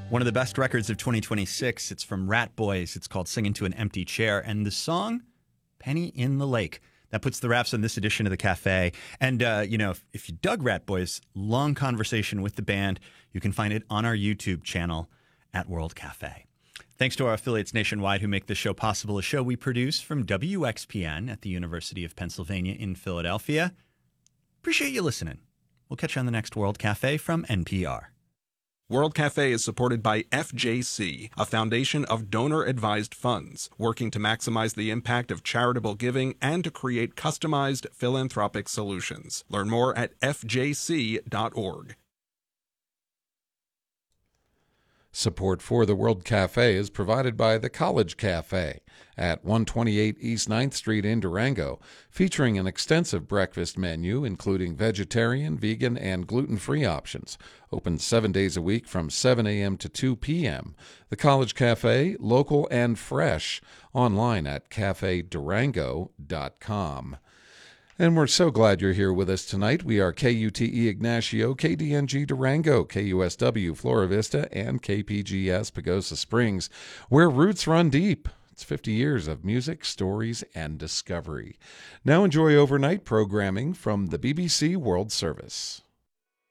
One of the best records of 2026. It's from Rat Boys. It's called Singing to an Empty Chair. And the song, Penny in the Lake. That puts the wraps on this edition of the Cafe. And, if you dug Rat Boys, long conversation with the band, you can find it on our YouTube channel at World Cafe. Thanks to our affiliates nationwide who make this show possible, a show we produce from WXPN at the University of Pennsylvania in Philadelphia. Appreciate you listening. We'll catch you on the next World Cafe from NPR. World Cafe is supported by FJC, a foundation of donor-advised funds, working to maximize the impact of charitable giving and to create customized philanthropic solutions. Learn more at fjc.org. Support for the World Cafe is provided by the College Cafe at 128 East 9th Street in Durango, featuring an extensive breakfast menu including vegetarian, vegan, and gluten-free options. Open 7 days a week from 7 a.m. to 2 p.m. The College Cafe, local and fresh, online at cafedurango.com. And we're so glad you're here with us tonight. We are KUTE Ignacio, KDNG Durango, KUSW Flora Vista, and KPGS Pagosa Springs, where roots run deep. It's 50 years of music, stories, and discovery. Now enjoy overnight programming from the BBC World Service.